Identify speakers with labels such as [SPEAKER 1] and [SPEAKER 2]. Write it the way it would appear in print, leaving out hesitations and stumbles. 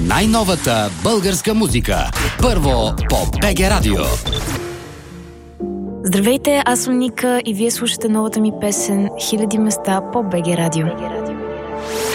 [SPEAKER 1] Най-новата българска музика. Първо по БГ Радио.
[SPEAKER 2] Здравейте, аз съм Ника и вие слушате новата ми песен «Хиляди места» по БГ Радио.